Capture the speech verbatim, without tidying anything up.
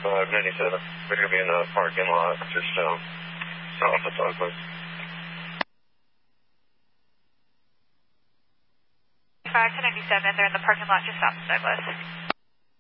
five ninety-seven. We're going to be in the parking lot just um, off the Douglas. five to ninety-seven, they're in the parking lot just off the Douglas.